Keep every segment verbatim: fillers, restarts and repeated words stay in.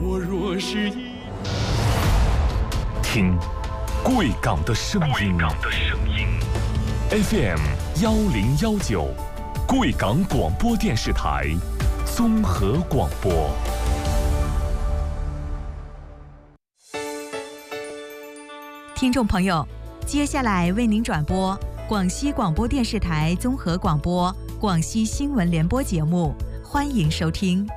我若是一听贵港的声音 ，F M 幺零幺九，贵港广播电视台综合广播。 听众朋友，接下来为您转播广西广播电视台综合广播广西新闻联播节目，欢迎收听。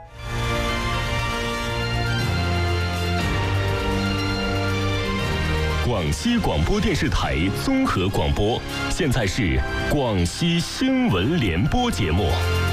广西广播电视台综合广播，现在是广西新闻联播节目。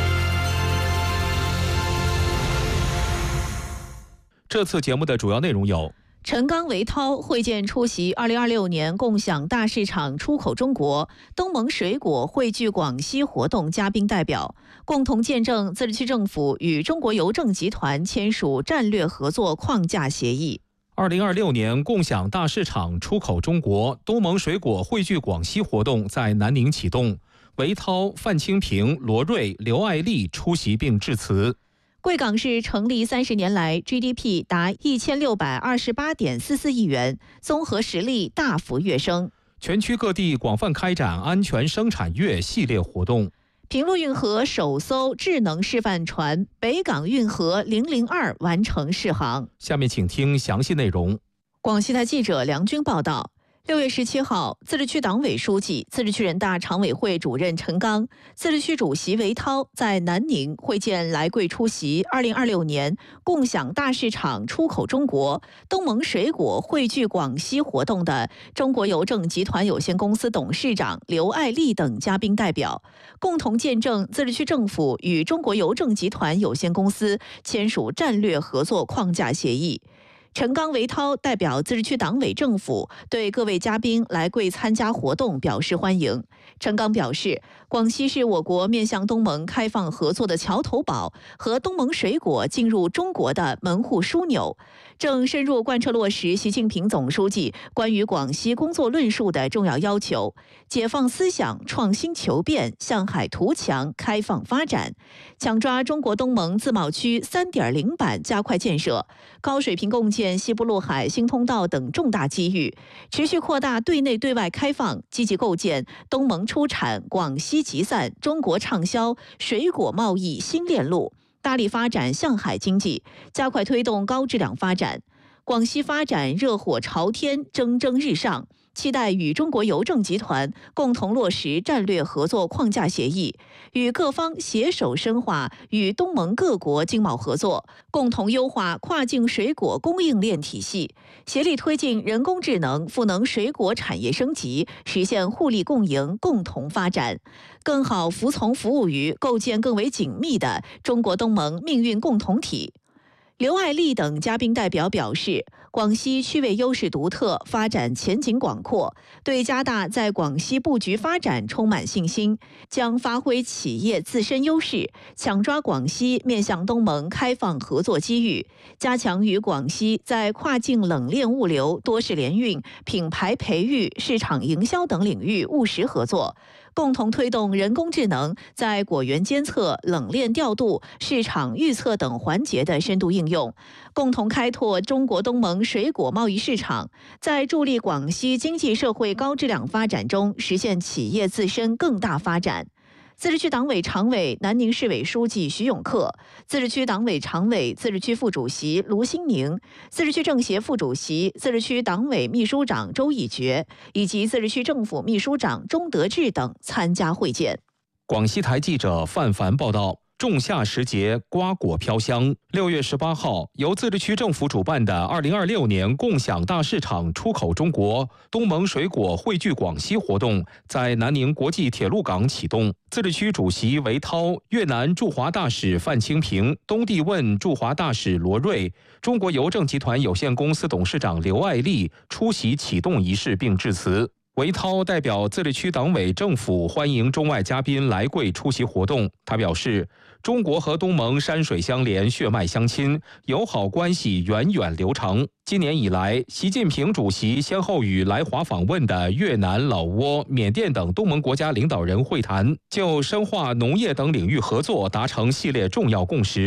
这次节目的主要内容有： 陈刚、韦涛会见出席二零二六年共享大市场出口中国、东盟水果汇聚广西活动嘉宾代表，共同见证自治区政府与中国邮政集团签署战略合作框架协议。 二零二六年共享大市场出口中国、东盟水果汇聚广西活动在南宁启动，韦涛、范清平、罗瑞、刘爱丽出席并致辞。 贵港市成立三十年来 G D P 达一千六百二十八点四四亿元，综合实力大幅跃升。 全区各地广泛开展安全生产月系列活动。 平陆运河首艘智能示范船北港运河零零二完成试航。 下面请听详细内容。 广西台记者梁军报道。六月十七号，自治区党委书记、自治区人大常委会主任陈刚、自治区主席韦涛在南宁会见来贵出席二零二六年共享大市场出口中国、东盟水果汇聚广西活动的中国邮政集团有限公司董事长刘爱丽等嘉宾代表，共同见证自治区政府与中国邮政集团有限公司签署战略合作框架协议。陈刚、韦涛代表自治区党委政府对各位嘉宾来贵参加活动表示欢迎。陈刚表示，广西是我国面向东盟开放合作的桥头堡和东盟水果进入中国的门户枢纽，正深入贯彻落实习近平总书记关于广西工作论述的重要要求，解放思想、创新求变、向海图强、开放发展，抢抓中国东盟自贸区 三点零 版加快建设，高水平共建西部陆海新通道等重大机遇，持续扩大对内对外开放，积极构建东盟出产、广西集散、中国畅销水果贸易新链路，大力发展向海经济，加快推动高质量发展。广西发展热火朝天，蒸蒸日上，期待与中国邮政集团共同落实战略合作框架协议，与各方携手深化与东盟各国经贸合作，共同优化跨境水果供应链体系，协力推进人工智能赋能水果产业升级，实现互利共赢、共同发展，更好服从服务于构建更为紧密的中国东盟命运共同体。刘爱丽等嘉宾代表表示，广西区位优势独特，发展前景广阔，对加大在广西布局发展充满信心，将发挥企业自身优势，抢抓广西面向东盟开放合作机遇，加强与广西在跨境冷链物流、多式联运、品牌培育、市场营销等领域务实合作，共同推动人工智能在果园监测、冷链调度、市场预测等环节的深度应用，共同开拓中国东盟水果贸易市场，在助力广西经济社会高质量发展中实现企业自身更大发展。自治区党委常委、南宁市委书记徐永克，自治区党委常委、自治区副主席卢新宁，自治区政协副主席、自治区党委秘书长周以觉以及自治区政府秘书长钟德志等参加会见。 广西台记者范凡报道。仲夏时节，瓜果飘香。六月十八号，由自治区政府主办的二零二六年共享大市场出口中国、东盟水果汇聚广西活动在南宁国际铁路港启动。自治区主席韦涛、越南驻华大使范清平、东帝汶驻华大使罗瑞、中国邮政集团有限公司董事长刘爱丽出席启动仪式并致辞。韦涛代表自治区党委政府欢迎中外嘉宾来贵出席活动。他表示，中国和东盟山水相连，血脉相亲，友好关系源远流长。今年以来，习近平主席先后与来华访问的越南、老挝、缅甸等东盟国家领导人会谈，就深化农业等领域合作达成系列重要共识。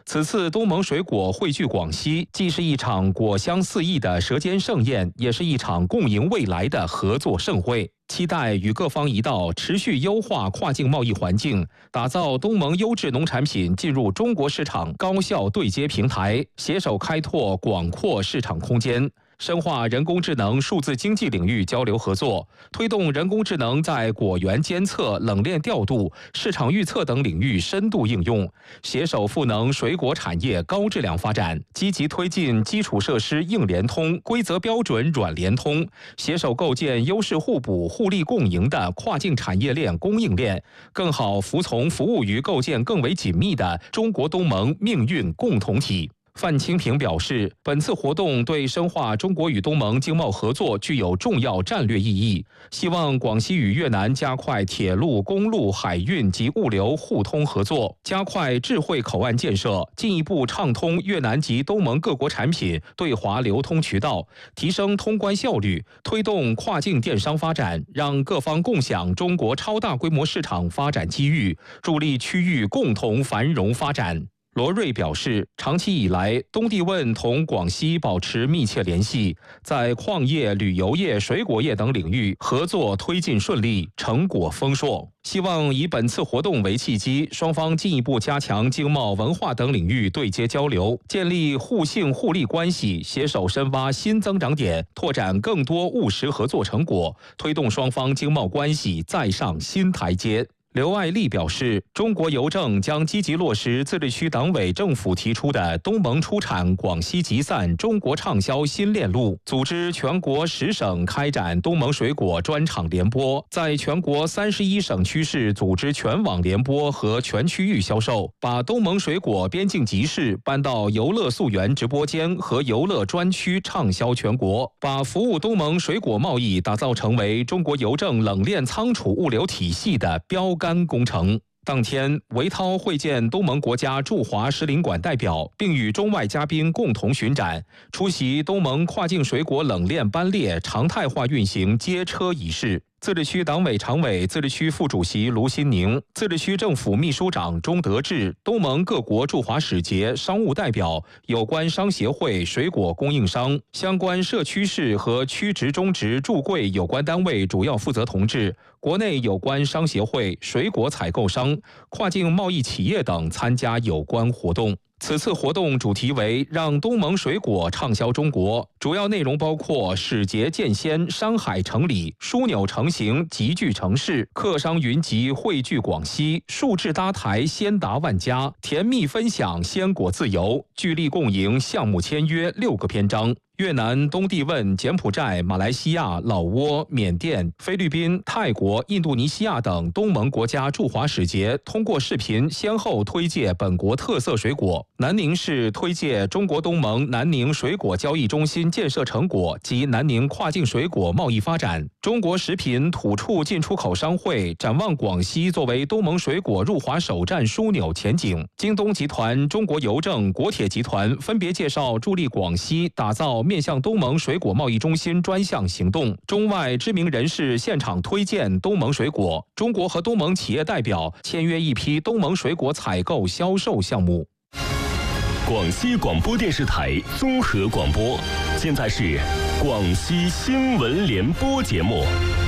此次东盟水果汇聚广西，既是一场果香四溢的舌尖盛宴，也是一场共赢未来的合作盛会。期待与各方一道持续优化跨境贸易环境，打造东盟优质农产品进入中国市场高效对接平台，携手开拓广阔市场空间。深化人工智能数字经济领域交流合作，推动人工智能在果园监测、冷链调度、市场预测等领域深度应用，携手赋能水果产业高质量发展，积极推进基础设施硬联通、规则标准软联通，携手构建优势互补、互利共赢的跨境产业链供应链，更好服从服务于构建更为紧密的中国东盟命运共同体。范清平表示，本次活动对深化中国与东盟经贸合作具有重要战略意义，希望广西与越南加快铁路、公路、海运及物流互通合作，加快智慧口岸建设，进一步畅通越南及东盟各国产品对华流通渠道，提升通关效率，推动跨境电商发展，让各方共享中国超大规模市场发展机遇，助力区域共同繁荣发展。罗瑞表示，长期以来，东帝汶同广西保持密切联系，在矿业、旅游业、水果业等领域合作推进顺利，成果丰硕。希望以本次活动为契机，双方进一步加强经贸、文化等领域对接交流，建立互信互利关系，携手深挖新增长点，拓展更多务实合作成果，推动双方经贸关系再上新台阶。刘爱丽表示，中国邮政将积极落实自治区党委政府提出的东盟出产、广西集散、中国畅销新链路，组织全国十省开展东盟水果专场联播，在全国三十一省区市组织全网联播和全区域销售，把东盟水果边境集市搬到游乐溯源直播间和游乐专区畅销全国，把服务东盟水果贸易打造成为中国邮政冷链仓储物流体系的标杆工程。当天，韦涛会见东盟国家驻华使领馆代表，并与中外嘉宾共同巡展，出席东盟跨境水果冷链班列常态化运行接车仪式。自治区党委常委、自治区副主席卢新宁、自治区政府秘书长钟德志、东盟各国驻华使节、商务代表、有关商协会、水果供应商、相关社区市和区直中直驻柜有关单位主要负责同志、国内有关商协会、水果采购商、跨境贸易企业等参加有关活动。此次活动主题为让东盟水果畅销中国，主要内容包括使节见先、山海成礼、枢纽成行、集聚城市、客商云集汇聚广西、数智搭台先达万家、甜蜜分享鲜果自由、聚力共赢项目签约六个篇章。越南、东帝汶、柬埔寨、马来西亚、老挝、缅甸、菲律宾、泰国、印度尼西亚等东盟国家驻华使节通过视频先后推介本国特色水果。南宁市推介中国东盟南宁水果交易中心建设成果及南宁跨境水果贸易发展。中国食品土畜进出口商会展望广西作为东盟水果入华首站枢纽前景。京东集团、中国邮政、国铁集团分别介绍助力广西打造面向东盟水果贸易中心专项行动，中外知名人士现场推荐东盟水果，中国和东盟企业代表签约一批东盟水果采购销售项目。 广西广播电视台综合广播，现在是广西新闻联播节目。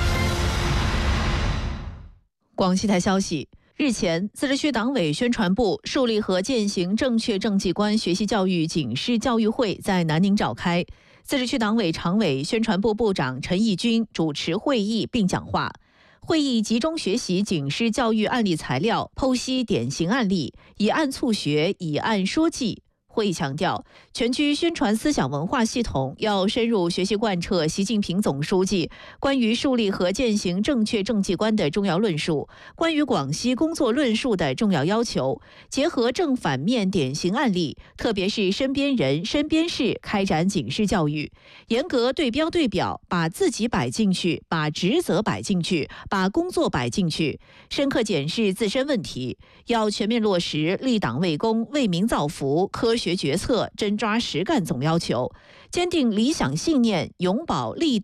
广西台消息。日前，自治区党委宣传部树立和践行正确政绩观学习教育警示教育会在南宁召开，自治区党委常委、宣传部部长陈义军主持会议并讲话。会议集中学习警示教育案例材料，剖析典型案例，以案促学，以案说记。会议强调，全区宣传思想文化系统要深入学习贯彻习近平总书记关于树立和践行正确政绩观的重要论述，关于广西工作论述的重要要求，结合正反面典型案例，特别是身边人、身边事，开展警示教育，严格对标对表，把自己摆进去，把职责摆进去，把工作摆进去，深刻检视自身问题，要全面落实立党为公、为民造福、科学决策、真抓实干总要求，坚定理想信念，永葆立